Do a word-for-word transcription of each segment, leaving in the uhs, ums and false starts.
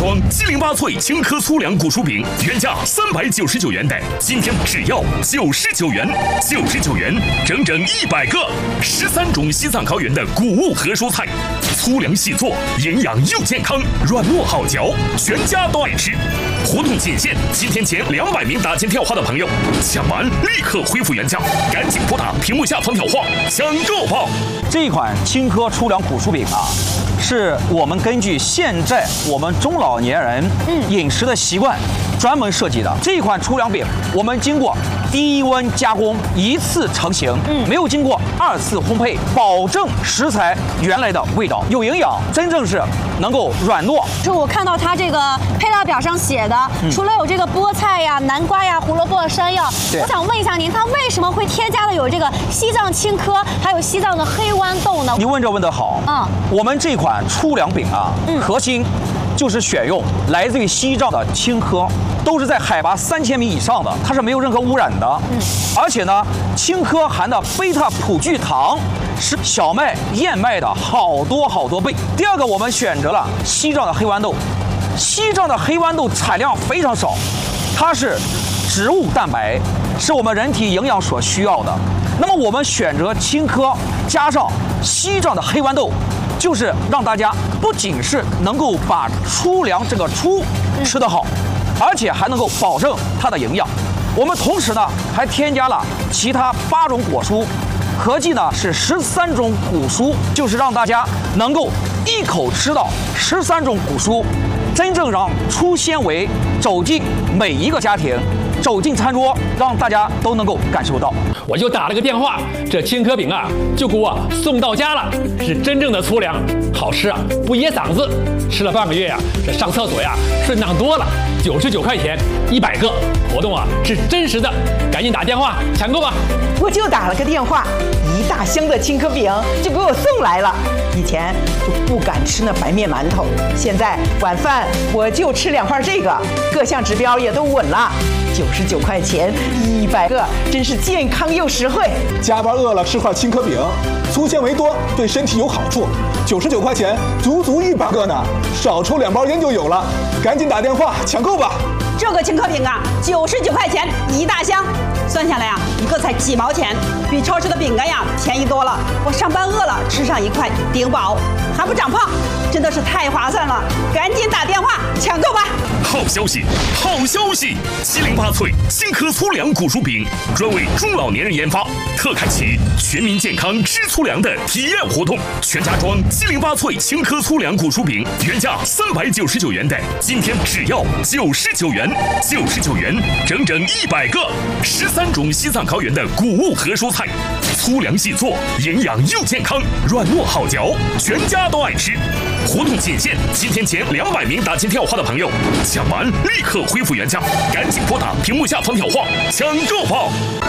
庄鸡零八脆青稞粗粮谷薯饼，原价三百九十九元的，今天只要九十九元，九十九元，整整一百个，十三种西藏高原的谷物和蔬菜，粗粮细做，营养又健康，软糯好嚼，全家都爱吃。活动仅限今天前两百名打进电话的朋友，抢完立刻恢复原价，赶紧拨打屏幕下方电话抢购吧！ 这一款青稞粗粮谷薯饼啊，是我们根据现在我们中老年人饮食的习惯专门设计的。这一款粗粮饼，我们经过低温加工，一次成型，嗯，没有经过二次烘焙，保证食材原来的味道，有营养，真正是能够软糯。 就我看到它这个配料表上写的，嗯、除了有这个菠菜呀、南瓜呀、胡萝卜、山药，我想问一下您，它为什么会添加的有这个西藏青稞，还有西藏的黑豌豆呢？ 你问这问得好，嗯，我们这款粗粮饼啊，嗯、核心就是选用来自于西藏的青稞。都是在海拔三千米以上的，它是没有任何污染的。嗯，而且呢，青稞含的贝塔葡聚糖是小麦、燕麦的好多好多倍。第二个，我们选择了西藏的黑豌豆，西藏的黑豌豆产量非常少，它是植物蛋白，是我们人体营养所需要的。那么我们选择青稞加上西藏的黑豌豆，就是让大家不仅是能够把粗粮这个粗吃得好。而且还能够保证它的营养。我们同时呢还添加了其他八种果蔬，合计呢是十三种谷蔬，就是让大家能够一口吃到十三种谷蔬，真正让粗纤维走进每一个家庭，走进餐桌，让大家都能够感受到。 我就打了个电话，这青稞饼啊就给我送到家了，是真正的粗粮，好吃啊，不噎嗓子。吃了半个月呀、啊，这上厕所呀顺当多了。九十九块钱一百个，活动啊是真实的，赶紧打电话抢购吧！ 我就打了个电话，一大箱的青稞饼就给我送来了。以前就不敢吃那白面馒头，现在晚饭我就吃两块这个，各项指标也都稳了。九十九块钱一百个，真是健康又实惠。 加班饿了吃块青稞饼，粗纤维多，对身体有好处。九十九块钱，足足一百个呢，少抽两包烟就有了。赶紧打电话抢购吧！ 这个青稞饼啊，九十九块钱一大箱，算下来啊，一个才几毛钱，比超市的饼干呀便宜多了。我上班饿了，吃上一块顶饱，还不长胖，真的是太划算了！赶紧打电话抢购吧！ 好消息，好消息！七零八脆青稞粗粮谷薯饼专为中老年人研发，特开启全民健康吃粗粮的体验活动。全家装七零八脆青稞粗粮谷薯饼，原价三百九十九元的，今天只要九十九元，九十九元，整整一百个，十三种西藏高原的谷物和蔬菜，粗粮细做，营养又健康，软糯好嚼，全家都爱吃。活动仅限今天前两百名打进电话的朋友，抢完立刻恢复原价，赶紧拨打屏幕下方电话抢购吧！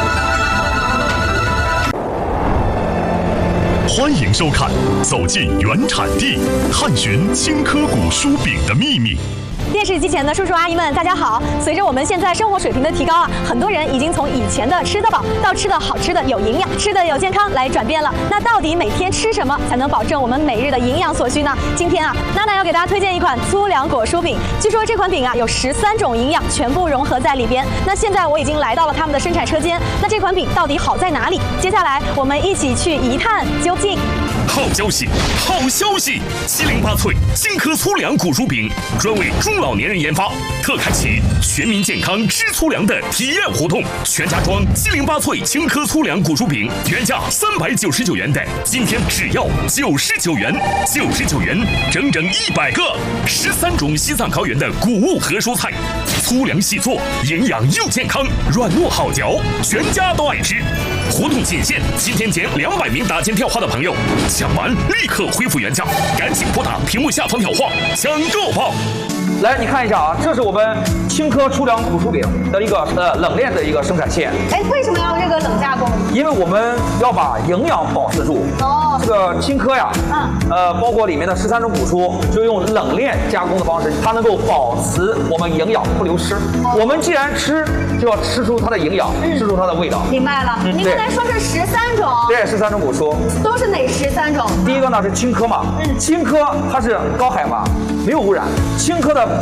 欢迎收看《走进原产地》，探寻青稞谷薯饼的秘密。 电视机前的叔叔阿姨们，大家好！随着我们现在生活水平的提高啊，很多人已经从以前的吃得饱到吃的好吃的有营养、吃的有健康来转变了。那到底每天吃什么才能保证我们每日的营养所需呢？今天啊，娜娜要给大家推荐一款粗粮果薯饼。据说这款饼啊有十三种营养全部融合在里边。那现在我已经来到了他们的生产车间，那这款饼到底好在哪里？接下来我们一起去一探究竟。 好消息，好消息！七零八脆青稞粗粮谷薯饼专为中老年人研发，特开启全民健康吃粗粮的体验活动。全家装七零八脆青稞粗粮谷薯饼，原价三百九十九元的，今天只要九十九元，九十九元，整整一百个，十三种西藏高原的谷物和蔬菜，粗粮细做，营养又健康，软糯好嚼，全家都爱吃。活动仅限今天前两百名打进电话的朋友，抢完立刻恢复原价，赶紧拨打屏幕下方电话抢购吧！ 来，你看一下啊，这是我们青稞粗粮谷薯饼的一个呃冷链的一个生产线。 哎，为什么要这个冷加工？ 因为我们要把营养保持住。哦，这个青稞呀，嗯，呃，包括里面的十三种谷蔬，就用冷链加工的方式，它能够保持我们营养不流失。哦、我们既然吃，就要吃出它的营养，嗯、吃出它的味道。 明白了。嗯、您刚才说是十三种。 对，十三种谷蔬。 都是哪十三种？ 第一个呢是青稞嘛，嗯，青稞它是高海拔，没有污染。青稞的